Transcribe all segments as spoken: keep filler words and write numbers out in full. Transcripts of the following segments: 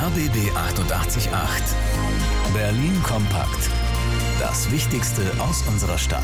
B B achtundachtzig Komma acht. Berlin kompakt. Das Wichtigste aus unserer Stadt.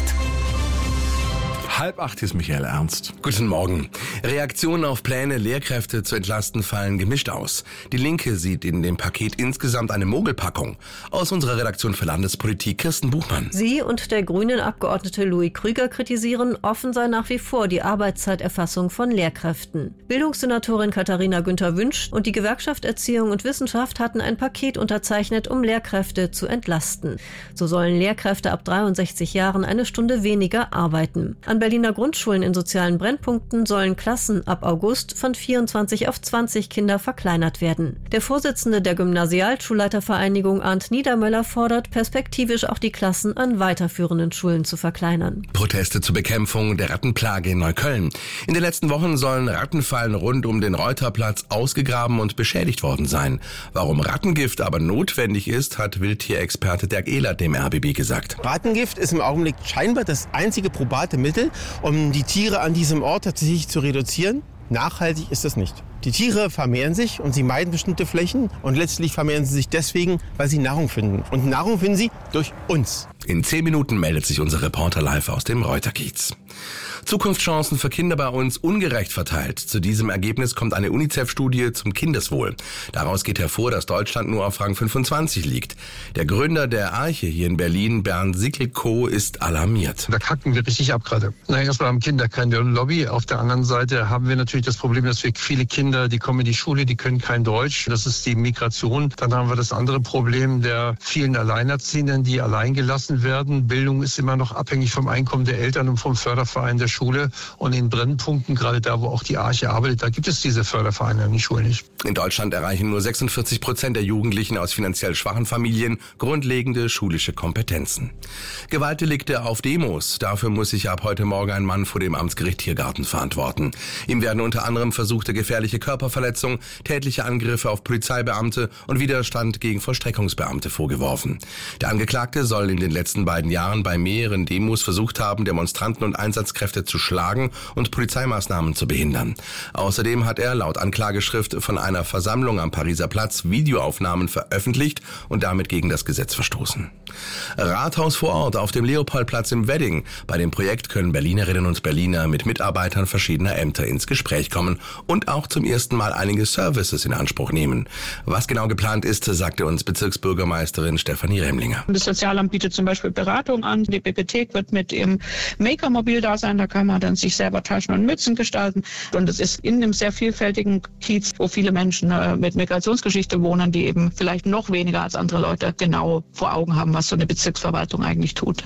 Halb acht ist Michael Ernst. Guten Morgen. Reaktionen auf Pläne, Lehrkräfte zu entlasten, fallen gemischt aus. Die Linke sieht in dem Paket insgesamt eine Mogelpackung. Aus unserer Redaktion für Landespolitik Kirsten Buchmann. Sie und der Grünen-Abgeordnete Louis Krüger kritisieren, offen sei nach wie vor die Arbeitszeiterfassung von Lehrkräften. Bildungssenatorin Katharina Günther-Wünsch und die Gewerkschaft Erziehung und Wissenschaft hatten ein Paket unterzeichnet, um Lehrkräfte zu entlasten. So sollen Lehrkräfte ab dreiundsechzig Jahren eine Stunde weniger arbeiten. An Berliner Grundschulen in sozialen Brennpunkten sollen Klassen ab August von vierundzwanzig auf zwanzig Kinder verkleinert werden. Der Vorsitzende der Gymnasialschulleitervereinigung Arndt Niedermöller fordert, perspektivisch auch die Klassen an weiterführenden Schulen zu verkleinern. Proteste zur Bekämpfung der Rattenplage in Neukölln. In den letzten Wochen sollen Rattenfallen rund um den Reuterplatz ausgegraben und beschädigt worden sein. Warum Rattengift aber notwendig ist, hat Wildtierexperte Dirk Ehlert dem R B B gesagt. Rattengift ist im Augenblick scheinbar das einzige probate Mittel, um die Tiere an diesem Ort tatsächlich zu reduzieren. Nachhaltig ist das nicht. Die Tiere vermehren sich und sie meiden bestimmte Flächen und letztlich vermehren sie sich deswegen, weil sie Nahrung finden. Und Nahrung finden sie durch uns. In zehn Minuten meldet sich unser Reporter live aus dem Reuterkiez. Zukunftschancen für Kinder bei uns ungerecht verteilt. Zu diesem Ergebnis kommt eine UNICEF-Studie zum Kindeswohl. Daraus geht hervor, dass Deutschland nur auf Rang fünfundzwanzig liegt. Der Gründer der Arche hier in Berlin, Bernd Sickelko, ist alarmiert. Da kacken wir richtig ab gerade. Na, erstmal haben Kinder keine Lobby. Auf der anderen Seite haben wir natürlich das Problem, dass wir viele Kinder, die kommen in die Schule, die können kein Deutsch. Das ist die Migration. Dann haben wir das andere Problem der vielen Alleinerziehenden, die allein gelassen werden. Bildung ist immer noch abhängig vom Einkommen der Eltern und vom Förderverein der Schule. Und in Brennpunkten, gerade da, wo auch die Arche arbeitet, da gibt es diese Fördervereine an den Schulen nicht. In Deutschland erreichen nur sechsundvierzig Prozent der Jugendlichen aus finanziell schwachen Familien grundlegende schulische Kompetenzen. Gewaltdelikte auf Demos. Dafür muss sich ab heute Morgen ein Mann vor dem Amtsgericht Tiergarten verantworten. Ihm werden unter anderem versuchte gefährliche Körperverletzung, tätliche Angriffe auf Polizeibeamte und Widerstand gegen Vollstreckungsbeamte vorgeworfen. Der Angeklagte soll in den letzten beiden Jahren bei mehreren Demos versucht haben, Demonstranten und Einsatzkräfte zu schlagen und Polizeimaßnahmen zu behindern. Außerdem hat er laut Anklageschrift von einer Versammlung am Pariser Platz Videoaufnahmen veröffentlicht und damit gegen das Gesetz verstoßen. Rathaus vor Ort auf dem Leopoldplatz im Wedding. Bei dem Projekt können Berlinerinnen und Berliner mit Mitarbeitern verschiedener Ämter ins Gespräch kommen und auch zum ersten Mal einige Services in Anspruch nehmen. Was genau geplant ist, sagte uns Bezirksbürgermeisterin Stefanie Remlinger. Das Sozialamt bietet zum Beispiel Beratung an. Die Bibliothek wird mit im Maker-Mobil da sein. Da kann man dann sich selber Taschen und Mützen gestalten. Und es ist in einem sehr vielfältigen Kiez, wo viele Menschen äh, mit Migrationsgeschichte wohnen, die eben vielleicht noch weniger als andere Leute genau vor Augen haben, was so eine Bezirksverwaltung eigentlich tut.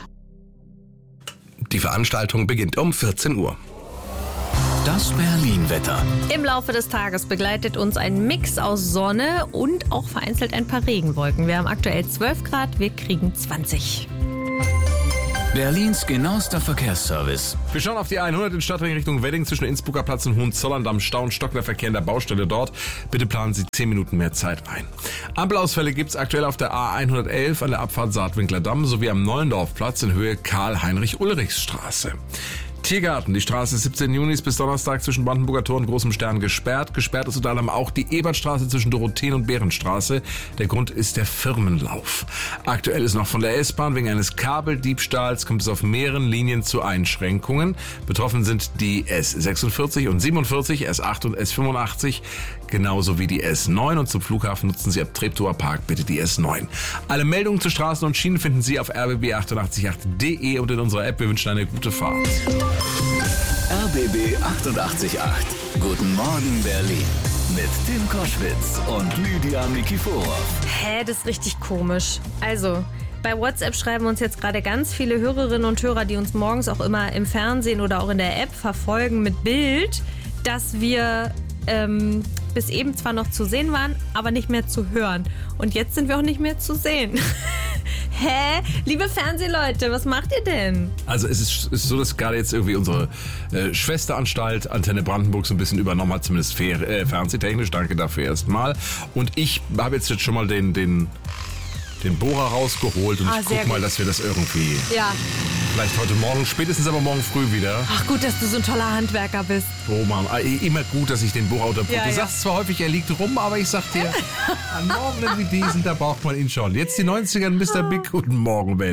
Die Veranstaltung beginnt um vierzehn Uhr. Das Berlin-Wetter. Im Laufe des Tages begleitet uns ein Mix aus Sonne und auch vereinzelt ein paar Regenwolken. Wir haben aktuell zwölf Grad, wir kriegen zwanzig. Berlins genauester Verkehrsservice. Wir schauen auf die hundert in Stadtring Richtung Wedding zwischen Innsbrucker Platz und Hohenzollern. Am Stau und stockender Verkehr in der Baustelle dort. Bitte planen Sie zehn Minuten mehr Zeit ein. Ampelausfälle gibt es aktuell auf der A hundertelf an der Abfahrt Saatwinkler Damm sowie am Neulendorfplatz in Höhe Karl-Heinrich-Ulrichs-Straße. Tiergarten, die Straße siebzehnten Junis bis Donnerstag zwischen Brandenburger Tor und Großem Stern gesperrt. Gesperrt ist unter anderem auch die Ebertstraße zwischen Dorotheen und Bärenstraße. Der Grund ist der Firmenlauf. Aktuell ist noch von der S-Bahn wegen eines Kabeldiebstahls kommt es auf mehreren Linien zu Einschränkungen. Betroffen sind die S sechsundvierzig und siebenundvierzig, S acht und S fünfundachtzig, genauso wie die S neun. Und zum Flughafen nutzen Sie ab Treptower Park bitte die S neun. Alle Meldungen zu Straßen und Schienen finden Sie auf r b b achtundachtzig Punkt acht punkt de und in unserer App. Wir wünschen eine gute Fahrt. R B B achtundachtzig Komma acht. Guten Morgen Berlin. Mit Tim Koschwitz und Lydia Nikiforov. Hä, das ist richtig komisch. Also, bei WhatsApp schreiben uns jetzt gerade ganz viele Hörerinnen und Hörer, die uns morgens auch immer im Fernsehen oder auch in der App verfolgen mit Bild, dass wir ähm, bis eben zwar noch zu sehen waren, aber nicht mehr zu hören. Und jetzt sind wir auch nicht mehr zu sehen. Hä? Liebe Fernsehleute, was macht ihr denn? Also es ist, es ist so, dass gerade jetzt irgendwie unsere äh, Schwesteranstalt Antenne Brandenburg so ein bisschen übernommen hat, zumindest fair, äh, fernsehtechnisch. Danke dafür erstmal. Und ich habe jetzt, jetzt schon mal den... den den Bohrer rausgeholt und Ah, ich sehr guck mal, gut. dass wir das irgendwie Ja. vielleicht heute Morgen, spätestens aber morgen früh wieder. Ach gut, dass du so ein toller Handwerker bist. Oh Mann, äh, immer gut, dass ich den Bohrer unterbrücke. Ja, du ja. sagst zwar häufig, er liegt rum, aber ich sag dir, an Morgen wie diesen, da braucht man ihn schon. Jetzt die neunziger, Mister Big, guten Morgen, Welt.